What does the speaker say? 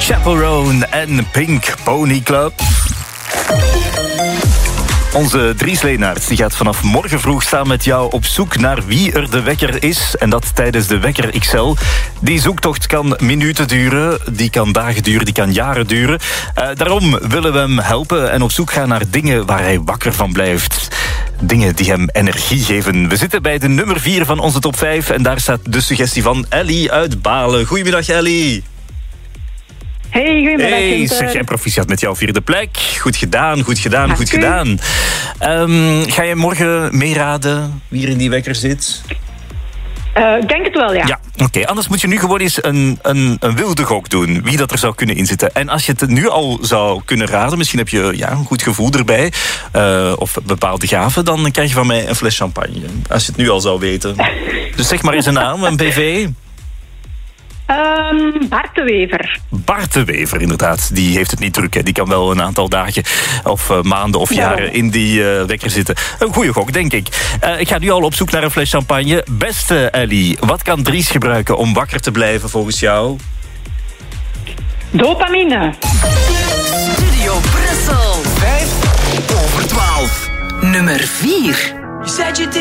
Chaperone en Pink Pony Club. Onze Dries Leenaerts die gaat vanaf morgen vroeg staan met jou op zoek naar wie er de wekker is. En dat tijdens de Wekker XL. Die zoektocht kan minuten duren, die kan dagen duren, die kan jaren duren. Daarom willen we hem helpen en op zoek gaan naar dingen waar hij wakker van blijft. Dingen die hem energie geven. We zitten bij de nummer 4 van onze top 5 en daar staat de suggestie van Ellie uit Balen. Goedemiddag Ellie. Hey, goedemiddag. Hey, zeg jij proficiat met jouw 4e plek. Goed gedaan, goed gedaan, goed gedaan. Ga je morgen meeraden wie er in die wekker zit? Ik denk het wel, ja. Ja, oké. Anders moet je nu gewoon eens een wilde gok doen. Wie dat er zou kunnen inzitten. En als je het nu al zou kunnen raden, misschien heb je een goed gevoel erbij, of bepaalde gaven, dan krijg je van mij een fles champagne. Als je het nu al zou weten. Dus zeg maar eens een naam, een BV. Bart de Wever. Bart de Wever, inderdaad. Die heeft het niet druk. Hè. Die kan wel een aantal dagen of maanden of jaren in die wekker zitten. Een goede gok, denk ik. Ik ga nu al op zoek naar een fles champagne. Beste Ellie, wat kan Dries gebruiken om wakker te blijven volgens jou? Dopamine. Studio Brussel. 5 over 12. Nummer 4.